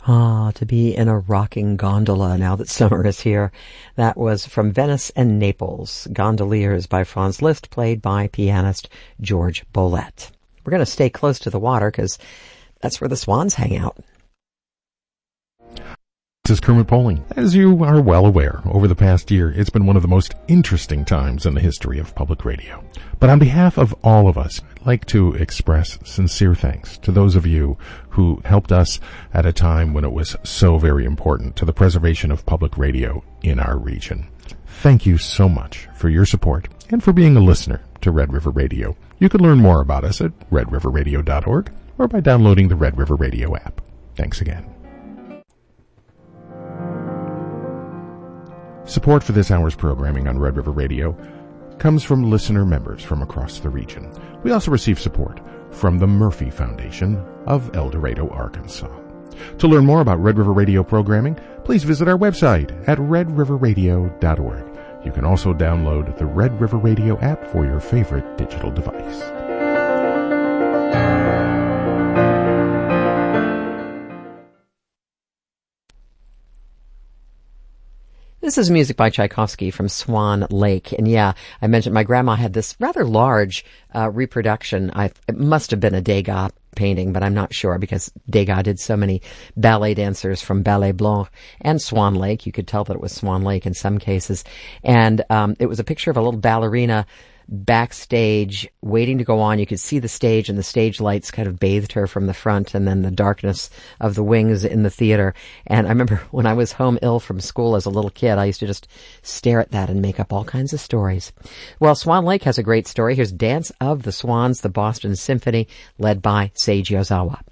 Ah, to be in a rocking gondola now that summer is here. That was from Venice and Naples, Gondoliers by Franz Liszt, played by pianist George Bollett. We're going to stay close to the water because that's where the swans hang out. This is Kermit Poling. As you are well aware, over the past year, it's been one of the most interesting times in the history of public radio. But on behalf of all of us, I'd like to express sincere thanks to those of you who helped us at a time when it was so very important to the preservation of public radio in our region. Thank you so much for your support and for being a listener to Red River Radio. You can learn more about us at redriverradio.org or by downloading the Red River Radio app. Thanks again. Support for this hour's programming on Red River Radio comes from listener members from across the region. We also receive support from the Murphy Foundation of El Dorado, Arkansas. To learn more about Red River Radio programming, please visit our website at redriverradio.org. You can also download the Red River Radio app for your favorite digital device. This is music by Tchaikovsky from Swan Lake. And yeah, I mentioned my grandma had this rather large reproduction. It must have been a Degas painting, but I'm not sure because Degas did so many ballet dancers from Ballet Blanc and Swan Lake. You could tell that it was Swan Lake in some cases. And it was a picture of a little ballerina backstage waiting to go on. You could see the stage, and the stage lights kind of bathed her from the front, and then the darkness of the wings in the theater. And I remember when I was home ill from school as a little kid, I used to just stare at that and make up all kinds of stories. Well, Swan Lake has a great story. Here's Dance of the Swans, the Boston Symphony, led by Seiji Ozawa.